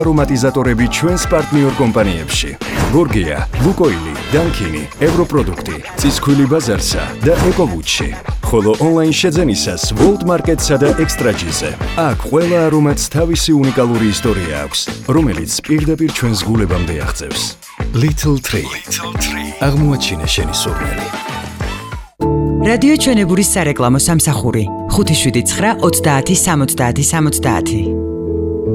არომატიზატორები ჩვენს პარტნიორ კომპანიებში. გორგია, ლუკოილი, დანკინი, ევროპროდუქტი, წისქვილი ბაზარსა და ეკოვუჩი. ხოლო ონლაინ შეძენისას World Market-სა და Extra-G-ზე. აქ ყველა არომატს თავისი უნიკალური ისტორია აქვს, რომელიც პირდაპირ ჩვენს გულებამდე აღწევს. Little Tree. აღმოაჩინე შენი სურნელი. რადიო ჩვენებურის სარეკლამო სამსახური 579 30 70 70.